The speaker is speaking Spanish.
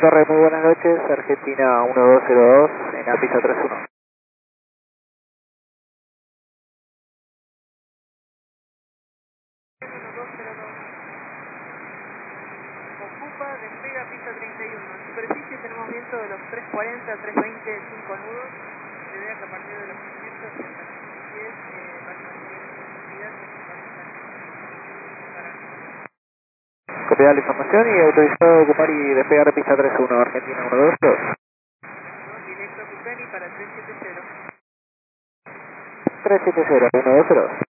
Torre, muy buenas noches, Argentina 1202 en la pista 31. Ocupa, despega pista 31. En superficie tenemos viento de los 340, 320, 5 nudos. Se vea que a partir de los 500 hasta los 10 va a mantener velocidad Copiada la información y autorizado a ocupar y despegar de pista 31, Argentina 122. directo a Cucani para 370. 370, 122.